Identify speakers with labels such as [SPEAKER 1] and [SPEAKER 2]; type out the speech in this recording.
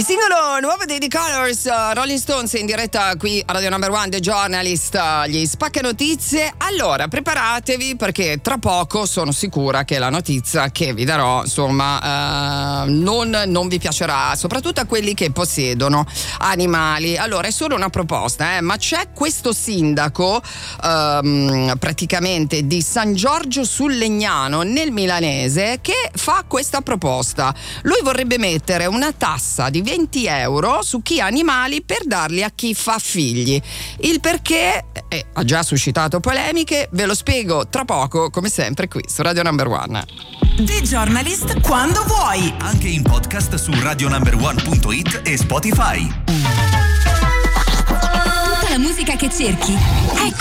[SPEAKER 1] Il singolo nuovo dei The Colors, Rolling Stones in diretta qui a Radio Number One, The Journalist, gli spacca notizie. Allora preparatevi, perché tra poco sono sicura che la notizia che vi darò, insomma, non vi piacerà, soprattutto a quelli che possiedono animali. Allora è solo una proposta, ma c'è questo sindaco praticamente di San Giorgio sul Legnano nel Milanese che fa questa proposta. Lui vorrebbe mettere una tassa di 20 euro su chi ha animali per darli a chi fa figli. Il perché ha già suscitato polemiche, ve lo spiego tra poco, come sempre qui su Radio Number One.
[SPEAKER 2] The Journalist quando vuoi,
[SPEAKER 3] anche in podcast su radionumber1.it e Spotify.
[SPEAKER 4] Tutta la musica che cerchi è